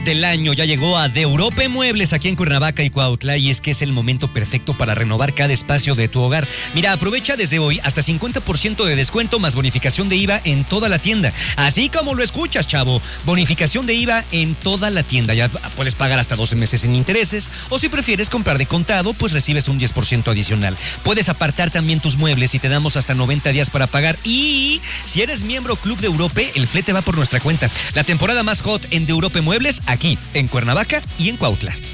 del año ya llegó a De Europa Muebles aquí en Cuernavaca y Cuautla, y es que es el momento perfecto para renovar cada espacio de tu hogar. Mira, aprovecha desde hoy hasta 50% de descuento más bonificación de IVA en toda la tienda. Así como lo escuchas, chavo. Bonificación de IVA en toda la tienda. Ya puedes pagar hasta 12 meses sin intereses, o si prefieres comprar de contado, pues recibes un 10% adicional. Puedes apartar también tus muebles y te damos hasta 90 días para pagar. Y si eres miembro Club de Europa, el flete va por nuestra cuenta. La temporada más hot en De Europa Muebles, aquí en Cuernavaca y en Cuautla.